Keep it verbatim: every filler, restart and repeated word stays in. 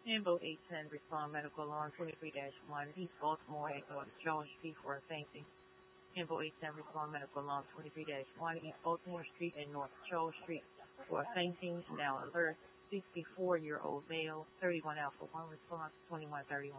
Ambo eight ten, respond medical alarm twenty-three dash one, East Baltimore at North Jones Street for a fainting. Ambo eight ten, respond medical alarm twenty-three dash one, East Baltimore Street and North Jones Street for a fainting. Now alert, sixty-four-year-old male, thirty-one Alpha one, response twenty-one thirty-one.